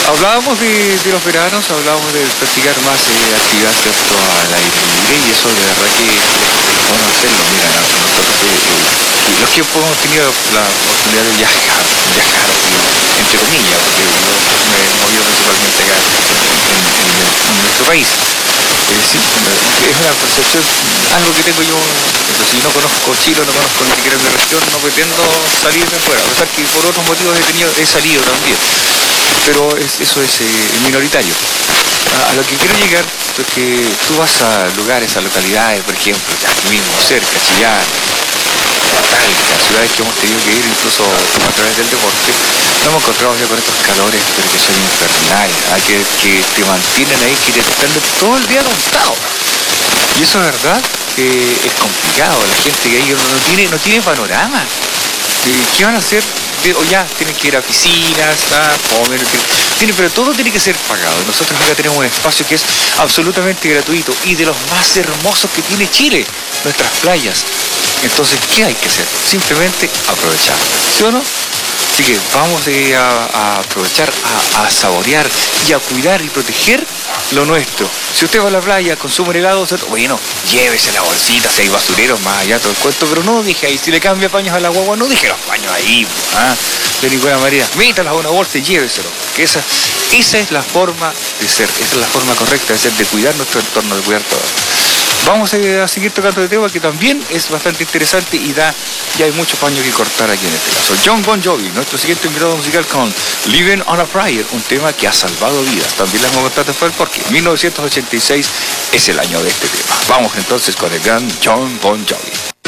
Hablábamos de los veranos, hablábamos de practicar más actividad, ¿cierto?, al aire libre, y eso de verdad que es bueno hacerlo. Mira, nosotros los que hemos tenido la oportunidad de viajar entre comillas, porque yo me he movido principalmente acá en nuestro país. Sí, es una percepción, algo que tengo yo, pero si no conozco Chile, no conozco ni siquiera mi región, no pretendo salirme fuera, a pesar que por otros motivos he salido también, pero eso es minoritario. A lo que quiero llegar es que tú vas a lugares, a localidades, por ejemplo, ya aquí mismo, cerca, Chillán, Talca, ciudades que hemos tenido que ir incluso a través del deporte, nos hemos encontrado ya con estos calores, pero que son infernales, que te mantienen ahí, que te están todo el día acostado. Y eso es verdad, es complicado. La gente que ahí no tiene panorama. ¿Qué van a hacer? O ya tienen que ir a piscinas, comer, pero todo tiene que ser pagado. Nosotros acá tenemos un espacio que es absolutamente gratuito y de los más hermosos que tiene Chile, nuestras playas. Entonces, ¿qué hay que hacer? Simplemente aprovechar, ¿sí o no? Así que vamos a aprovechar, a saborear y a cuidar y proteger lo nuestro. Si usted va a la playa, consume helado, bueno, llévese la bolsita, si hay basureros más allá, todo el cuento, pero no deje ahí. Si le cambia paños a la guagua, no deje los paños ahí, de ninguna manera. Métalos a una bolsa y lléveselo. Que esa es la forma de ser, esa es la forma correcta de ser, de cuidar nuestro entorno, de cuidar todo. Vamos a seguir tocando de tema que también es bastante interesante y ya hay muchos paños que cortar aquí en este caso. Jon Bon Jovi, nuestro siguiente invitado musical con Living on a Prayer, un tema que ha salvado vidas. También les vamos a contar después porque 1986 es el año de este tema. Vamos entonces con el gran Jon Bon Jovi.